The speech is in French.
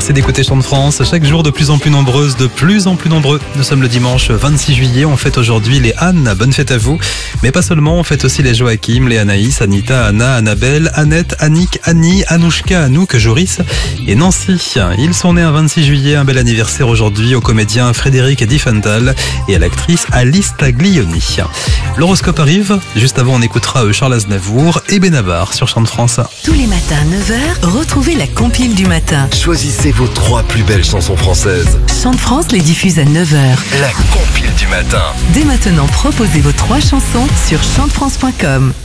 Merci d'écouter Chant de France. Chaque jour de plus en plus nombreuses, de plus en plus nombreux. Nous sommes le dimanche 26 juillet. On fête aujourd'hui les Anne. Bonne fête à vous. Mais pas seulement, on fête aussi les Joachim, les Anaïs, Anita, Anna, Annabelle, Annette, Annick, Annie, Anouchka, Anouk, Joris et Nancy. Ils sont nés un 26 juillet. Un bel anniversaire aujourd'hui au comédien Frédéric Diffenthal et à l'actrice Alice Taglioni. L'horoscope arrive. Juste avant, on écoutera Charles Aznavour et Benabar sur Chant de France. Tous les matins à 9h, retrouvez la compile du matin. Choisissez vos 3 plus belles chansons françaises. Chant de France les diffuse à 9h. La compile du matin. Dès maintenant, proposez vos 3 chansons sur chantefrance.com.